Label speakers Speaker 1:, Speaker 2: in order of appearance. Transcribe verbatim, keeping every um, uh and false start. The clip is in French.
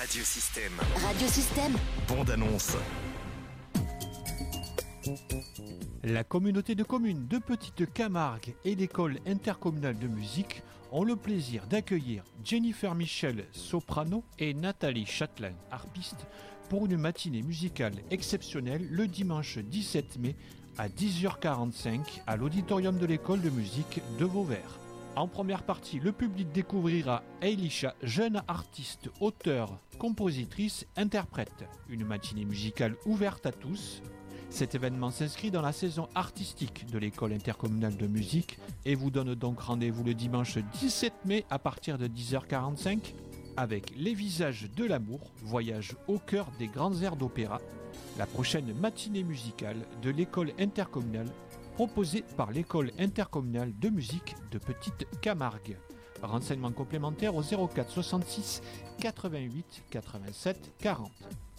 Speaker 1: Radiosystème.
Speaker 2: Radiosystème.
Speaker 1: Bande annonce.
Speaker 3: La communauté de communes de Petite Camargue et l'école intercommunale de musique ont le plaisir d'accueillir Jennifer Michel, soprano, et Nathalie Châtelain, harpiste, pour une matinée musicale exceptionnelle le dimanche dix-sept mai à dix heures quarante-cinq à l'auditorium de l'école de musique de Vauvert. En première partie, le public découvrira Elisha, jeune artiste, auteure, compositrice, interprète. Une matinée musicale ouverte à tous. Cet événement s'inscrit dans la saison artistique de l'école intercommunale de musique et vous donne donc rendez-vous le dimanche dix-sept mai à partir de dix heures quarante-cinq avec Les Visages de l'amour, voyage au cœur des grands airs d'opéra, la prochaine matinée musicale de l'école intercommunale proposée par l'école intercommunale de musique de Petite Camargue. Renseignements complémentaires au zéro quatre soixante-six quatre-vingt-huit quatre-vingt-sept quarante.